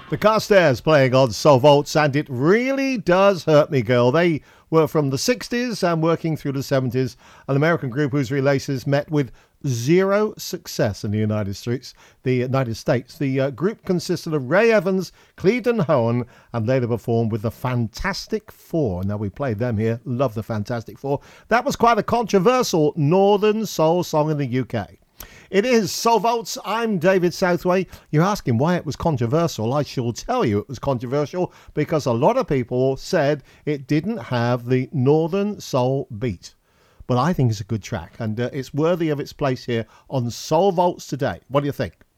The Carstairs playing on Soul Vaults, and It Really Does Hurt Me Girl. They were from the 60s and working through the 70s, an American group whose releases met with zero success in the United States. The group consisted of Ray Evans, Clevedon Hohen, and later performed with the Fantastic Four. Now, we played them here. Love the Fantastic Four. That was quite a controversial Northern Soul song in the UK. It is Soul Vaults. I'm David Southway. You're asking why it was controversial. I shall tell you it was controversial because a lot of people said it didn't have the Northern Soul beat. But I think it's a good track, and it's worthy of its place here on Soul Vaults today. What do you think?